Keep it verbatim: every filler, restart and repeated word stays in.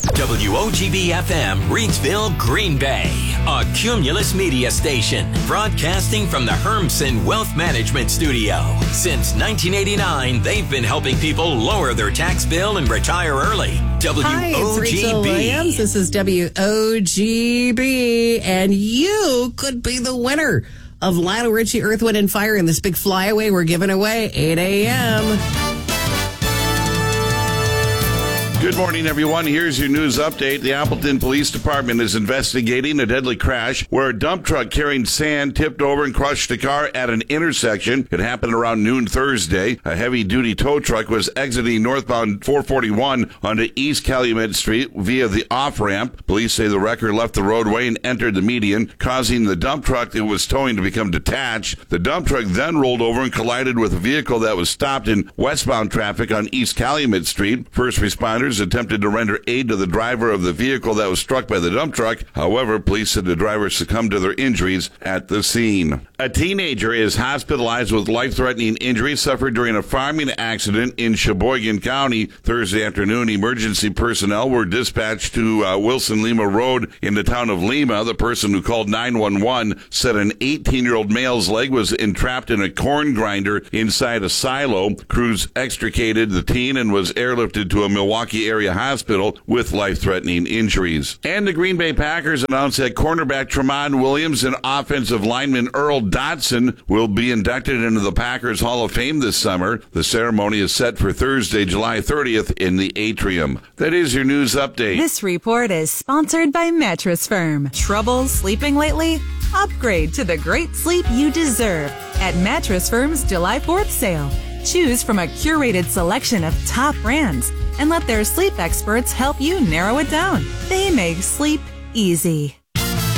W O G B F M, Reidsville, Green Bay. A Cumulus Media station, broadcasting from the Hermsen Wealth Management Studio. Since nineteen eighty-nine, they've been helping people lower their tax bill and retire early. W O G B. Hi, it's Rachel Williams. This is W O G B, and you could be the winner of Lionel Richie, Earth, Wind, and Fire in this big flyaway we're giving away, eight a.m. Good morning, everyone. Here's your news update. The Appleton Police Department is investigating a deadly crash where a dump truck carrying sand tipped over and crushed a car at an intersection. It happened around noon Thursday. A heavy-duty tow truck was exiting northbound four forty-one onto East Calumet Street via the off-ramp. Police say the wrecker left the roadway and entered the median, causing the dump truck it was towing to become detached. The dump truck then rolled over and collided with a vehicle that was stopped in westbound traffic on East Calumet Street. First responders attempted to render aid to the driver of the vehicle that was struck by the dump truck. However, police said the driver succumbed to their injuries at the scene. A teenager is hospitalized with life-threatening injuries suffered during a farming accident in Sheboygan County. Thursday afternoon, emergency personnel were dispatched to uh, Wilson Lima Road in the town of Lima. The person who called nine one one said an eighteen-year-old male's leg was entrapped in a corn grinder inside a silo. Crews extricated the teen and was airlifted to a Milwaukee area hospital with life-threatening injuries. And the Green Bay Packers announced that cornerback Tramon Williams and offensive lineman Earl Dotson will be inducted into the Packers Hall of Fame this summer. The ceremony is set for Thursday, July thirtieth in the Atrium. That is your news update. This report is sponsored by Mattress Firm. Trouble sleeping lately? Upgrade to the great sleep you deserve at Mattress Firm's July fourth sale. Choose from a curated selection of top brands and let their sleep experts help you narrow it down. They make sleep easy.